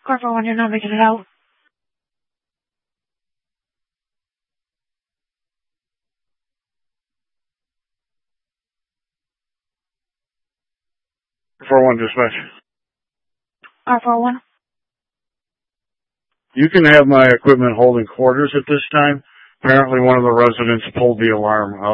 Car 4-1, you're not making it out. Car 1 dispatch. Car 4-1. You can have my equipment holding quarters at this time. Apparently one of the residents pulled the alarm out.